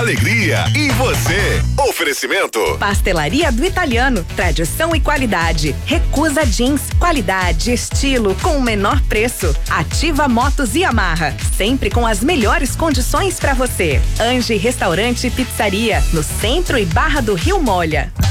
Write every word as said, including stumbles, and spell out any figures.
alegria. E você? Oferecimento. Pastelaria do Italiano, tradição e qualidade. Recusa Jeans, qualidade, estilo com o menor preço. Ativa Motos e Amarra, sempre com as melhores condições para você. Ange Restaurante e Pizzaria, no centro e Barra do Rio Molha.